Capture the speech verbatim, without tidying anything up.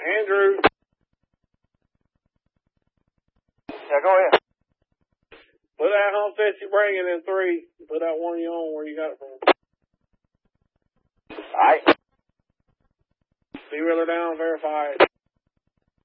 Andrew. Yeah, go ahead. Put that hump fist you're bringing in three. Put that one you on where you got it from. All right. See whether down, verify it.